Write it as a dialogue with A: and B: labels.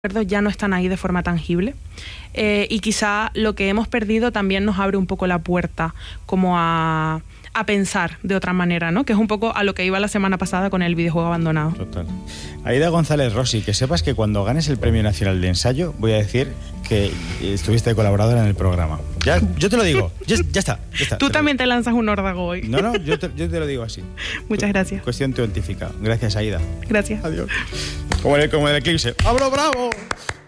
A: recuerdos ya no están ahí de forma tangible, y quizá lo que hemos perdido también nos abre un poco la puerta como a pensar de otra manera, ¿no? Que es un poco a lo que iba la semana pasada con el videojuego abandonado.
B: Total. Aida González Rossi, que sepas que cuando ganes el Premio Nacional de Ensayo voy a decir que estuviste de colaboradora en el programa. Ya, yo te lo digo, ya está.
A: Tú también te lanzas un órdago hoy.
B: No, yo te lo digo así.
A: Muchas gracias.
B: Cuestión científica. Gracias, Aida.
A: Gracias.
B: Adiós. Como el eclipse. ¡Abro bravo!